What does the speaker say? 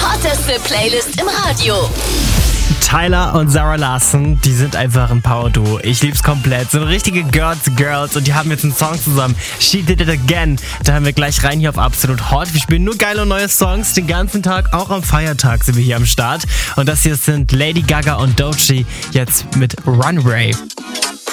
hotteste Playlist im Radio. Tyler und Zara Larsson, die sind einfach ein Power-Duo. Ich lieb's komplett. So richtige Girls und die haben jetzt einen Song zusammen. She Did It Again. Da haben wir gleich rein hier auf Absolut Hot. Wir spielen nur geile neue Songs den ganzen Tag. Auch am Feiertag sind wir hier am Start. Und das hier sind Lady Gaga und Doechii jetzt mit Runway.